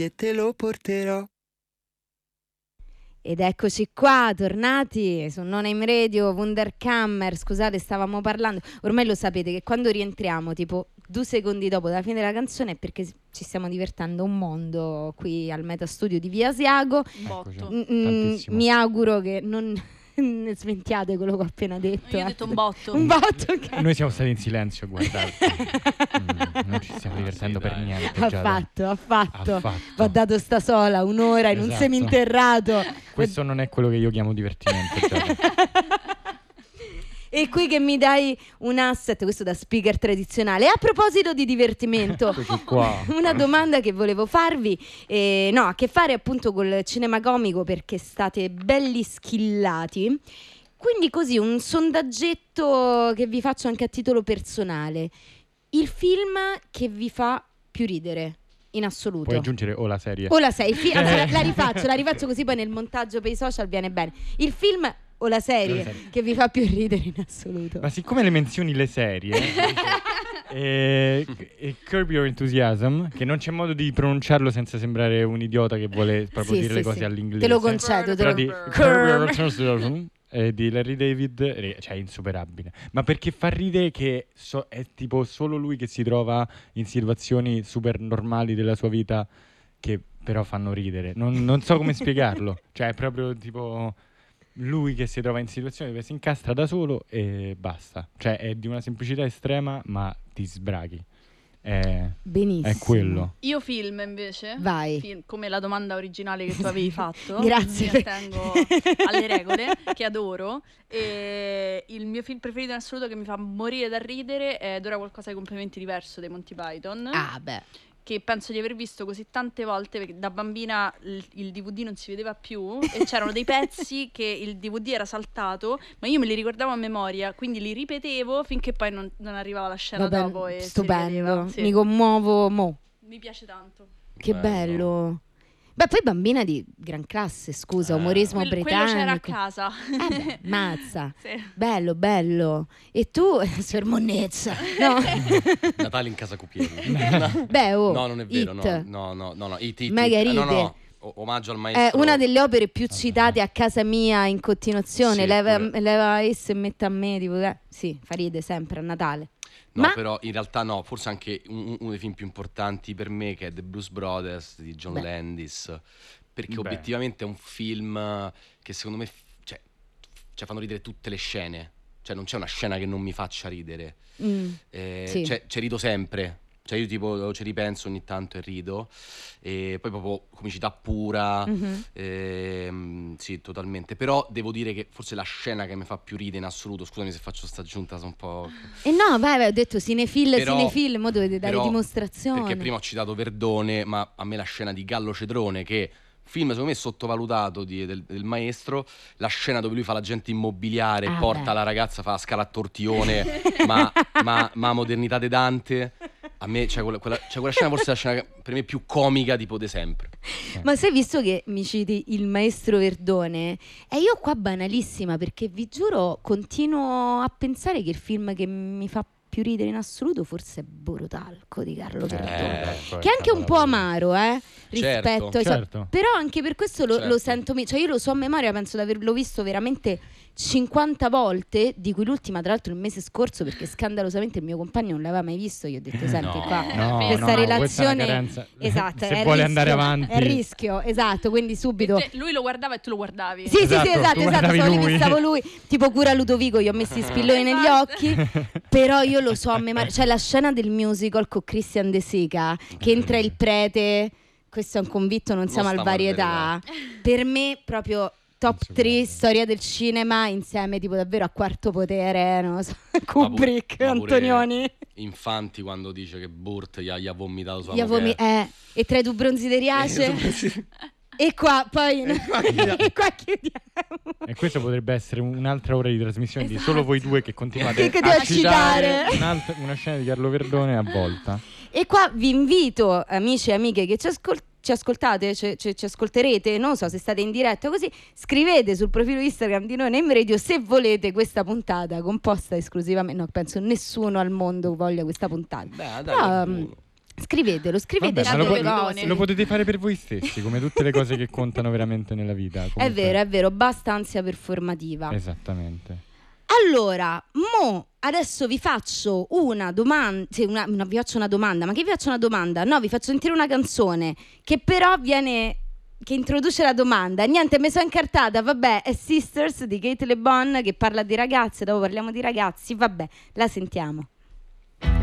e te lo porterò. Ed eccoci qua, tornati su Non Aim Radio, Wunderkammer. Scusate, stavamo parlando, ormai lo sapete che quando rientriamo tipo 2 secondi dopo la fine della canzone è perché ci stiamo divertendo un mondo qui al Metastudio di Via Asiago. Mi auguro che non smentiate quello che ho appena detto. Io ho detto un botto. Un botto, ok. Noi siamo stati in silenzio, guardate. Non ci stiamo divertendo per niente. Ha fatto. Va dato sta sola un'ora in un seminterrato. Questo non è quello che io chiamo divertimento. E qui che mi dai un asset, questo da speaker tradizionale. E a proposito di divertimento, una domanda che volevo farvi, ha a che fare appunto col cinema comico, perché state belli schillati. Quindi così, un sondaggetto che vi faccio anche a titolo personale. Il film che vi fa più ridere in assoluto. Puoi aggiungere o la serie. O la serie. La rifaccio così poi nel montaggio per i social viene bene. Il film o la serie che vi fa più ridere in assoluto. Ma siccome le menzioni le serie e Curb Your Enthusiasm, che non c'è modo di pronunciarlo senza sembrare un idiota che vuole proprio dire le cose all'inglese. Te lo concedo. Curb Your Enthusiasm di Larry David, cioè insuperabile. Ma perché fa ridere che è tipo solo lui che si trova in situazioni super normali della sua vita che però fanno ridere. Non so come spiegarlo. Cioè è proprio tipo lui che si trova in situazioni dove si incastra da solo e basta. Cioè è di una semplicità estrema, ma ti sbraghi. Benissimo. È quello. Io film invece. Vai. Come la domanda originale che tu avevi fatto. Grazie. Mi attengo alle regole, che adoro. E il mio film preferito in assoluto che mi fa morire da ridere è Ed ora qualcosa di completamente diverso dei Monty Python. Ah, beh. Che penso di aver visto così tante volte, perché da bambina il DVD non si vedeva più e c'erano dei pezzi che il DVD era saltato, ma io me li ricordavo a memoria, quindi li ripetevo finché poi non arrivava la scena dopo e stupendo. Sì. Mi commuovo mo. Mi piace tanto. Che bello. Beh, poi bambina di gran classe, scusa, umorismo britannico. Quello c'era a casa. Beh, mazza. Sì. Bello. E tu, sermonezza. No. Natale in casa Cupieri. Beh, no, non è vero. It. No. Margherite. No. Omaggio al maestro. È una delle opere più citate a casa mia in continuazione. Sì, leva esse e metta a me. Tipo, sì, fa ride sempre a Natale. No, però in realtà no, forse anche uno dei film più importanti per me, che è The Blues Brothers di John Landis, perché obiettivamente è un film che secondo me cioè fanno ridere tutte le scene, cioè non c'è una scena che non mi faccia ridere. Sì. Cioè rido sempre. Cioè io tipo ci ripenso ogni tanto e rido, e poi proprio comicità pura, sì, totalmente. Però devo dire che forse la scena che mi fa più ridere in assoluto, scusami se faccio sta aggiunta, sono un po'... no, vai, ho detto cinefil, mo dovete dare dimostrazione. Perché prima ho citato Verdone, ma a me la scena di Gallo Cedrone, che film secondo me sottovalutato del maestro, la scena dove lui fa l'agente immobiliare, porta la ragazza, fa la scala a tortione, ma modernità de Dante. A me quella scena forse è la scena per me più comica tipo de sempre. Ma sai, visto che mi citi il maestro Verdone, e io qua banalissima, perché vi giuro continuo a pensare che il film che mi fa più ridere in assoluto forse è Borotalco di Carlo Verdone, che è anche un po' amaro rispetto certo. Però anche per questo lo sento, cioè io lo so a memoria, penso di averlo visto veramente 50 volte, di cui l'ultima tra l'altro il mese scorso, perché scandalosamente il mio compagno non l'aveva mai visto. Io ho detto senti questa relazione esatto, se vuole andare avanti è rischio, esatto, quindi subito lui lo guardava e tu lo guardavi. sì, esatto, stavo lui tipo Cura Ludovico, gli ho messo i spilloni negli occhi. Però io lo so a memoria, cioè la scena del musical con Christian De Sica che entra il prete, questo è un convitto, non siamo al varietà, per me proprio top 3 storia del cinema, insieme tipo davvero a Quarto Potere, non lo so, Kubrick, Antonioni. Infanti quando dice che Burt gli ha vomitato sua e tra i due bronzi di Riace. E qua poi e qua chiudiamo. E questo potrebbe essere un'altra ora di trasmissione di solo voi due che continuate a citare una scena di Carlo Verdone a volta. E qua vi invito, amici e amiche che ci ascoltate, ci ascolterete, non so se state in diretta così, scrivete sul profilo Instagram di Non Aim Radio se volete questa puntata composta esclusivamente, no, penso nessuno al mondo voglia questa puntata. Beh, dai, Scrivetelo, scrivete Vabbè, le cose. lo potete fare per voi stessi, come tutte le cose che contano veramente nella vita. Comunque. È vero, basta ansia performativa. Esattamente. Allora, adesso vi faccio una domanda, vi faccio una domanda, ma che vi faccio una domanda? No, vi faccio sentire una canzone che però che introduce la domanda. Niente, mi sono incartata, vabbè, è Sisters di Kate Le Bon che parla di ragazze, dopo parliamo di ragazzi, vabbè, la sentiamo.